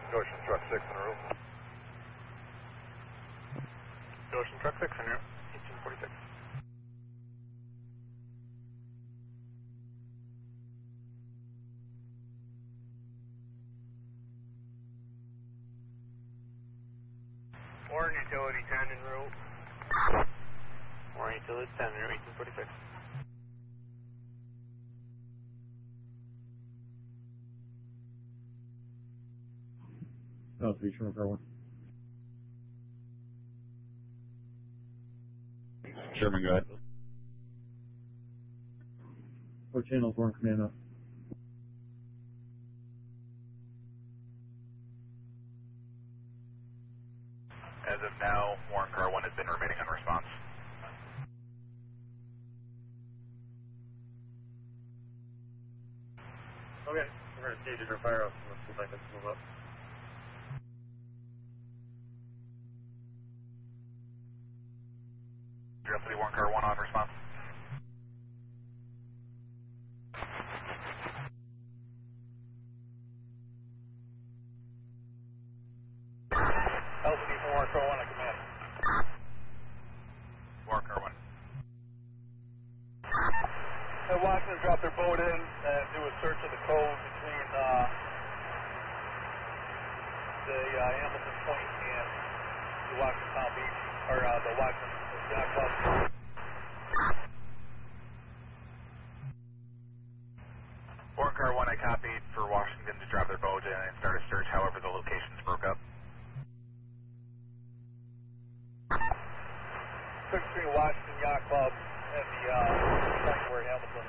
Ocean Truck 6 en route. Ocean Truck 6 en route, 1846. Warren Utility 10 en route. Warren Utility 10 en route, 1846. South Beach, Sherman Car 1. Sherman, go ahead. What channels Warren Command up? As of now, Warren Car 1 has been remaining on response. Okay, we're going to stage our fire up. Let's see if I can move up. Directly Warren Car 1 on response. LCD from Warren Car 1 on command. Warren Car 1. Washington dropped their boat in and do a search of the cove between the Hamilton Point and the Washington Palm Beach, or the Washington Yacht Club. Warren Car 1, I copied for Washington to drop their boat in and start a search, however the locations broke up. Search between the Washington Yacht Club and the point where Hamilton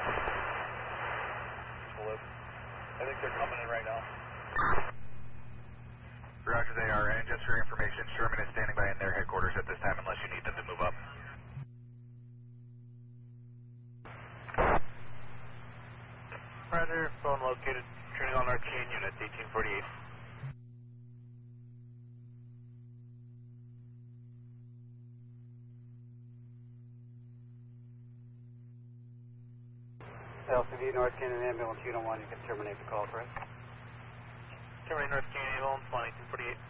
lives. I think they're coming in right now. Roger, they are, and just for your information, Sherman is standing by in their headquarters at this time unless you need them to move up. Roger, phone located, turning on Arcane unit, 1848. LCD North Canyon Ambulance Unit 1, you can terminate the call, correct? Terminate North Canyon Ambulance 1, 1848.